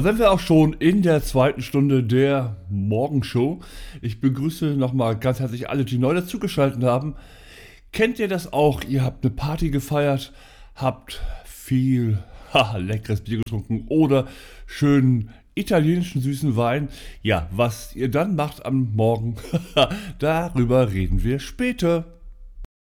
sind wir auch schon in der zweiten Stunde der Morgenshow. Ich begrüße nochmal ganz herzlich alle, die neu dazugeschaltet haben. Kennt ihr das auch? Ihr habt eine Party gefeiert, habt viel leckeres Bier getrunken oder schönen italienischen süßen Wein. Ja, was ihr dann macht am Morgen, darüber reden wir später.